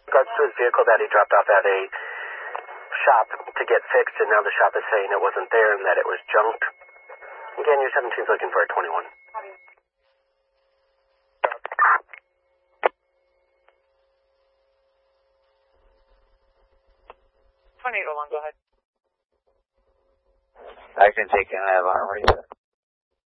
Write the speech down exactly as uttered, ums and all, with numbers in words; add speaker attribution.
Speaker 1: regards to his vehicle that he dropped off at a shop to get fixed, and now the shop is saying it wasn't there and that it was junked. Again, your seventeen's looking for a twenty-one.
Speaker 2: twenty-eight oh one, go ahead.
Speaker 3: I can take an Armory.